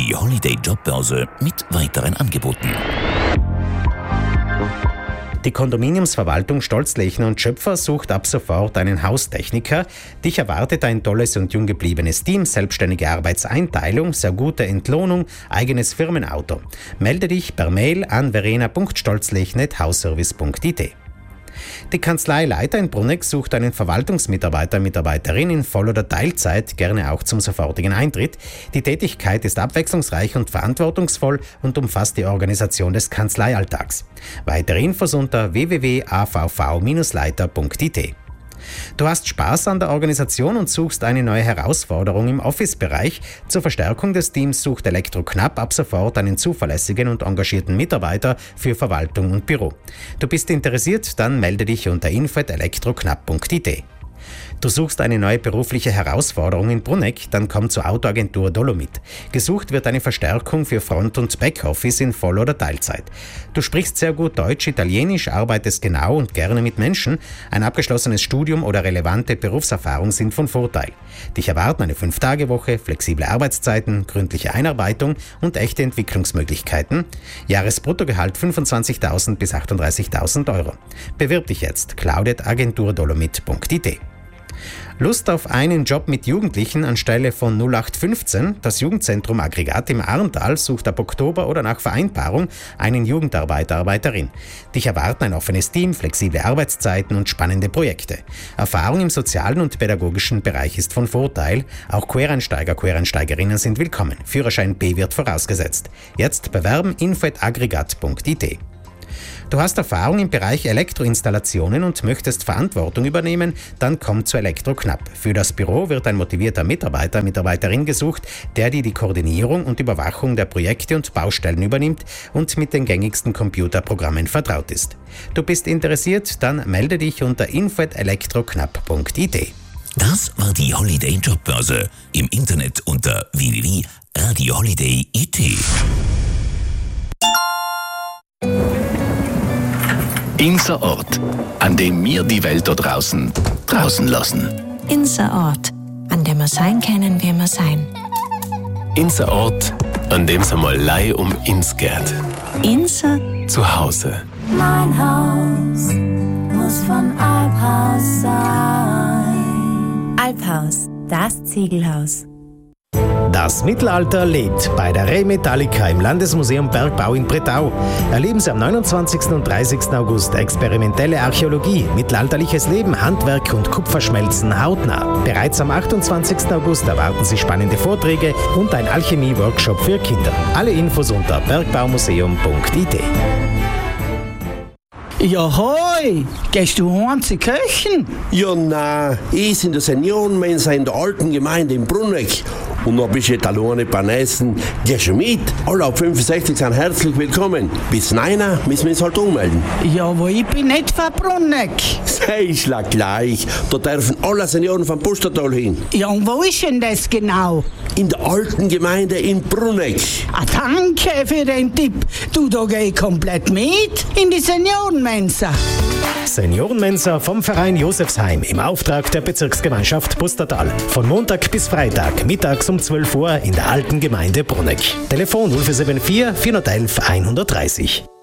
die Holiday Jobbörse mit weiteren Angeboten. Die Kondominiumsverwaltung Stolzlechner und Schöpfer sucht ab sofort einen Haustechniker. Dich erwartet ein tolles und jung gebliebenes Team, selbstständige Arbeitseinteilung, sehr gute Entlohnung, eigenes Firmenauto. Melde dich per Mail an verena.stolzlechner@hausservice.it. Die Kanzlei Leiter in Brunegg sucht einen Verwaltungsmitarbeiter/Mitarbeiterin in Voll- oder Teilzeit, gerne auch zum sofortigen Eintritt. Die Tätigkeit ist abwechslungsreich und verantwortungsvoll und umfasst die Organisation des Kanzleialltags. Weitere Infos unter www.avv-leiter.it. Du hast Spaß an der Organisation und suchst eine neue Herausforderung im Office-Bereich. Zur Verstärkung des Teams sucht Elektro-Knapp ab sofort einen zuverlässigen und engagierten Mitarbeiter für Verwaltung und Büro. Du bist interessiert? Dann melde dich unter info@elektroknapp.it. Du suchst eine neue berufliche Herausforderung in Brunegg, dann komm zur Autoagentur Dolomit. Gesucht wird eine Verstärkung für Front- und Backoffice in Voll- oder Teilzeit. Du sprichst sehr gut Deutsch, Italienisch, arbeitest genau und gerne mit Menschen. Ein abgeschlossenes Studium oder relevante Berufserfahrung sind von Vorteil. Dich erwarten eine 5-Tage-Woche, flexible Arbeitszeiten, gründliche Einarbeitung und echte Entwicklungsmöglichkeiten. Jahresbruttogehalt 25.000 bis 38.000 Euro. Bewirb dich jetzt, claudet@agenturdolomit.it. Lust auf einen Job mit Jugendlichen anstelle von 0815? Das Jugendzentrum Aggregat im Arntal sucht ab Oktober oder nach Vereinbarung einen Jugendarbeiter/Arbeiterin. Dich erwarten ein offenes Team, flexible Arbeitszeiten und spannende Projekte. Erfahrung im sozialen und pädagogischen Bereich ist von Vorteil. Auch Quereinsteigerinnen sind willkommen. Führerschein B wird vorausgesetzt. Jetzt bewerben info@aggregat.it. Du hast Erfahrung im Bereich Elektroinstallationen und möchtest Verantwortung übernehmen? Dann komm zu Elektro-Knapp. Für das Büro wird ein motivierter Mitarbeiterin gesucht, der die Koordinierung und Überwachung der Projekte und Baustellen übernimmt und mit den gängigsten Computerprogrammen vertraut ist. Du bist interessiert? Dann melde dich unter info@elektroknapp.it. Das war die Holiday Jobbörse. Im Internet unter www.radioholiday.it. Unser Ort, an dem wir die Welt da draußen lassen. Unser Ort, an dem wir sein können, wie wir sein. Unser Ort, an dem es einmal Leih um uns geht. Unser Zuhause. Mein Haus muss vom Alphaus sein. Alphaus, das Ziegelhaus. Das Mittelalter lebt bei der Re-Metallica im Landesmuseum Bergbau in Bretau. Erleben Sie am 29. und 30. August experimentelle Archäologie, mittelalterliches Leben, Handwerk und Kupferschmelzen hautnah. Bereits am 28. August erwarten Sie spannende Vorträge und ein Alchemie-Workshop für Kinder. Alle Infos unter bergbaumuseum.it. Ja, hoi! Gehst du heim zu köchen? Ja, nein, ich in der Seniorenmensa in der alten Gemeinde in Brunegg. Und noch ein bisschen alleine Panessen. Geh schon mit. Alle ab 65 sind herzlich willkommen. Bis 9 müssen wir uns halt ummelden. Ja, aber ich bin nicht von Brunegg. Sei ich gleich. Da dürfen alle Senioren vom Pustertal hin. Ja, und wo ist denn das genau? In der alten Gemeinde in Brunegg. Ah, danke für den Tipp. Du, da geh ich komplett mit in die Seniorenmensa. Seniorenmensa vom Verein Josefsheim im Auftrag der Bezirksgemeinschaft Pustertal. Von Montag bis Freitag, mittags um 12 Uhr in der alten Gemeinde Brunegg. Telefon 0474 411 130.